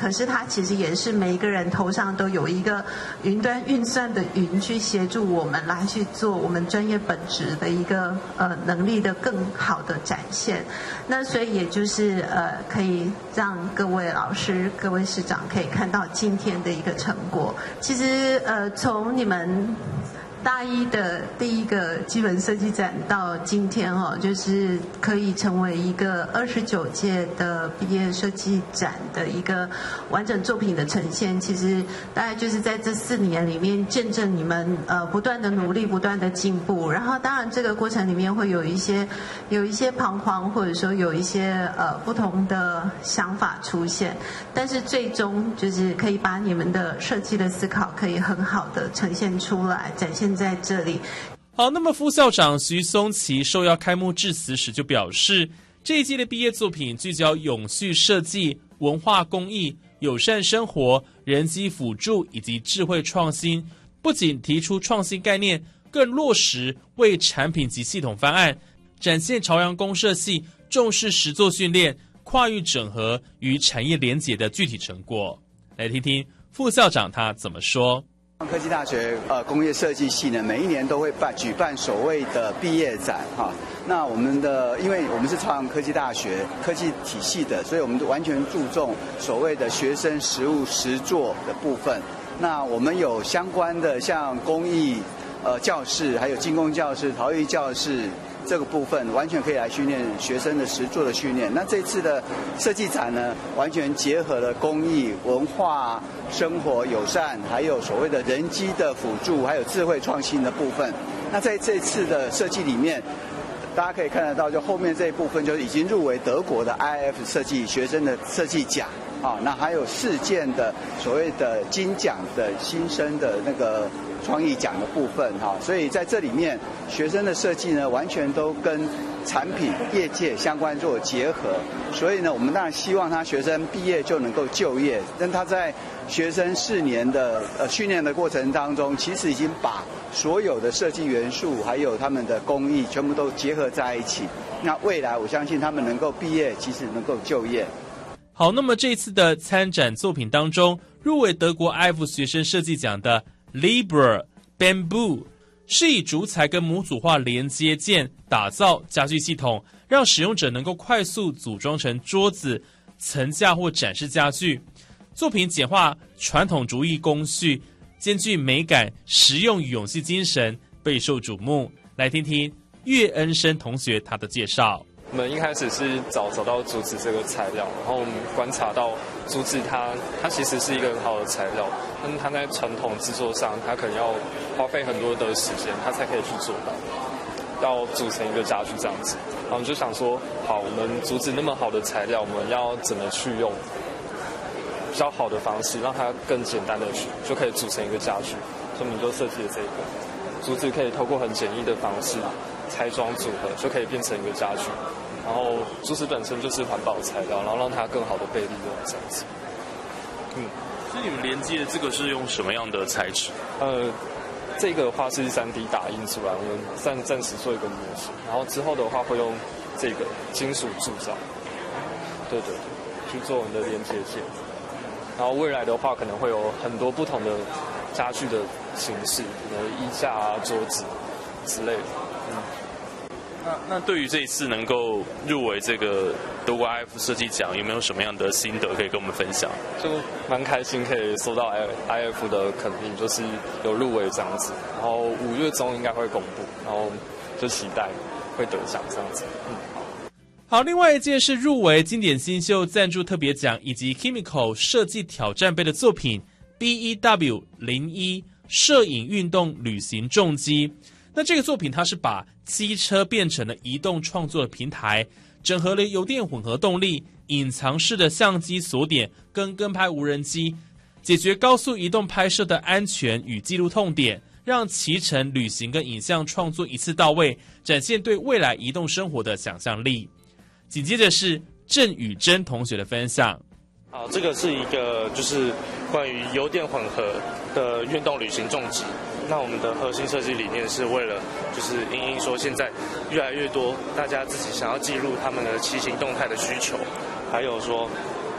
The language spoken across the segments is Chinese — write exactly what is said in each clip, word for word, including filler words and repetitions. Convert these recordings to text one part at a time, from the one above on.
可是它其实也是每一个人头上都有一个云端运算的云，去协助我们来去做我们专业本质的一个呃能力的更好的展现。那所以也就是呃可以让各位老师、各位师长可以看到今天的一个成果。其实呃从你们大一的第一个基本设计展到今天哦，就是可以成为一个二十九届的毕业设计展的一个完整作品的呈现。其实大概就是在这四年里面见证你们呃不断的努力、不断的进步。然后当然这个过程里面会有一些有一些彷徨，或者说有一些呃不同的想法出现，但是最终就是可以把你们的设计的思考可以很好的呈现出来，展现在这里。 好，那么副校长徐松琪受邀开幕致辞时就表示，这一届的毕业作品聚焦永续设计、文化公益、友善生活、人机辅助以及智慧创新，不仅提出创新概念，更落实为产品及系统方案，展现朝阳公社系重视实作训练、跨域整合与产业连结的具体成果。来听听副校长他怎么说。 科技大学呃工业设计系呢，每一年都会办举办所谓的毕业展哈。那我们的，因为我们是朝阳科技大学科技体系的，所以我们完全注重所谓的学生实务实作的部分。那我们有相关的像工艺呃教室，还有精工教室、陶艺教室。这个部分完全可以来训练学生的实作的训练。那这次的设计展呢，完全结合了公益、文化、生活友善，还有所谓的人机的辅助，还有智慧创新的部分。那在这次的设计里面，大家可以看得到，就后面这一部分就是已经入围德国的 I F 设计学生的设计奖啊，那还有世界的所谓的金奖的新生的那个创意奖的部分哈，所以在这里面学生的设计呢，完全都跟产品业界相关做结合，所以呢，我们当然希望他学生毕业就能够就业，但他在学生四年的呃训练的过程当中，其实已经把所有的设计元素还有他们的工艺全部都结合在一起。那未来我相信他们能够毕业，其实能够就业。 好，那么这次的参展作品当中，入围德国 I F 学生设计奖的 Libra Bamboo 是以竹材跟模组化连接件打造家具系统，让使用者能够快速组装成桌子、层架或展示家具。作品简化传统竹艺工序，兼具美感、实用与永续精神，备受瞩目。来听听岳恩生同学他的介绍。 我们一开始是找找到竹子这个材料，然后我们观察到竹子它它其实是一个很好的材料，但是它在传统制作上，它可能要花费很多的时间，它才可以去做到，要组成一个家具这样子。然后我们就想说，好，我们竹子那么好的材料，我们要怎么去用比较好的方式，让它更简单的去就可以组成一个家具，所以我们就设计了这个竹子，可以透过很简易的方式拆装组合，就可以变成一个家具。然后竹子本身就是环保材料，然后让它更好的被利用这样子。 嗯，所以你们连接的这个是用什么样的材质？ 呃，这个的话是 三 D 打印出来，我们暂暂时做一个模型，然后之后的话会用这个金属铸造，对对对，去做我们的连接件。然后未来的话可能会有很多不同的家具的形式，比如衣架啊、桌子之类的。嗯。 那那对于这一次能够入围这个德国 I F 设计奖，有没有什么样的心得可以跟我们分享？ 就蛮开心可以收到 I F 的肯定，就是有入围这样子。然后五月中应该会公布，然后就期待会得奖这样子。嗯， 好，另外一件是入围经典新秀赞助特别奖以及 Chemical 设计挑战杯的作品 B E W 零一 摄影运动旅行重机。那这个作品它是把机车变成了移动创作的平台，整合了油电混合动力、隐藏式的相机锁点跟跟拍无人机，解决高速移动拍摄的安全与记录痛点，让骑乘旅行跟影像创作一次到位，展现对未来移动生活的想象力。紧接着是郑宇珍同学的分享。 好，这个是一个就是关于油电混合的运动旅行重机。那我们的核心设计理念是为了就是因应说现在越来越多大家自己想要记录他们的骑行动态的需求，还有说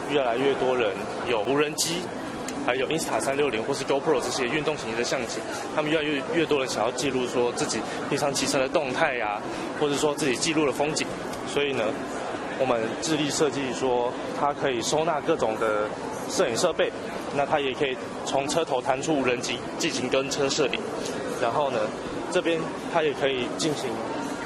越来越多人有无人机，还有 Insta 三六零或是 GoPro 这些运动型的相机，他们越来越越多人想要记录说自己平常骑车的动态呀、啊，或者说自己记录的风景。所以呢，我们致力设计说，它可以收纳各种的摄影设备，那它也可以从车头弹出无人机进行跟车摄影。然后呢，这边它也可以进行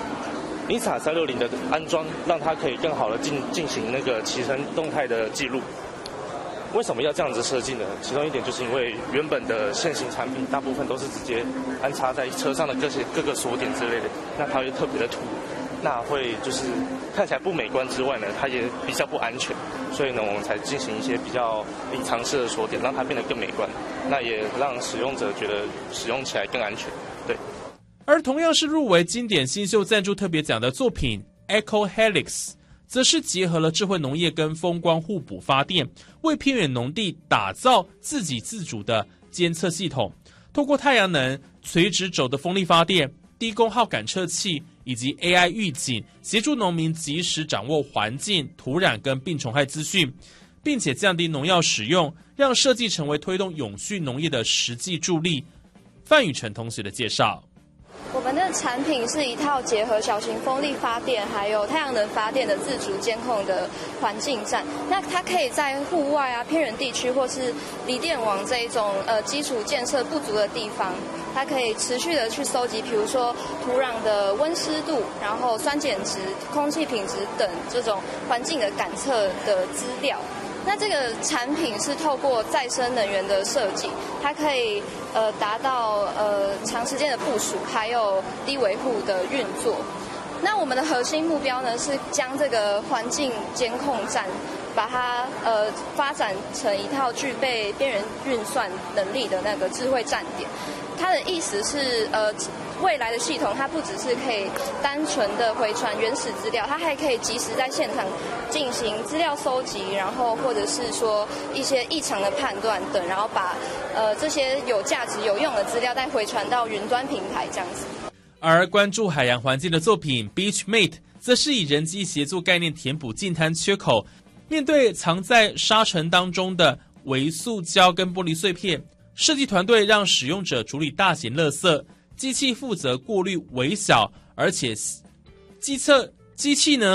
Insta 三六零的安装，让它可以更好的进进行那个骑乘动态的记录。为什么要这样子设计呢？其中一点就是因为原本的现行产品大部分都是直接安插在车上的各些各个锁点之类的，那它会特别的凸，那会就是看起来不美观之外呢，它也比较不安全。所以呢，我们才进行一些比较隐藏式的锁点，让它变得更美观，那也让使用者觉得使用起来更安全。对。 而同样是入围经典新秀赞助特别奖的作品 Eco Helix， 则是结合了智慧农业跟风光互补发电，为偏远农地打造自给自足的监测系统，透过太阳能、垂直轴的风力发电、低功耗感测器以及 A I 预警，协助农民及时掌握环境、土壤跟病虫害资讯，并且降低农药使用，让设计成为推动永续农业的实际助力。范宇晨同学的介绍。 我们的产品是一套结合小型风力发电还有太阳能发电的自主监控的环境站。那它可以在户外啊、偏远地区或是离电网这一种呃基础建设不足的地方，它可以持续的去搜集，比如说土壤的温湿度，然后酸碱值、空气品质等这种环境的感测的资料。那这个产品是透过再生能源的设计，它可以呃达到呃长时间的部署，还有低维护的运作。那我们的核心目标呢，是将这个环境监控站，把它呃发展成一套具备边缘运算能力的那个智慧站点。它的意思是呃。未来的系统，它不只是可以单纯的回传原始资料，它还可以及时在现场进行资料搜集，然后或者是说一些异常的判断等，然后把呃这些有价值有用的资料再回传到云端平台这样子。 而关注海洋环境的作品 Beachmate 则是以人机协作概念填补净滩缺口，面对藏在沙尘当中的微塑胶跟玻璃碎片，设计团队让使用者处理大型垃圾，机器负责过滤微小而且机测机器呢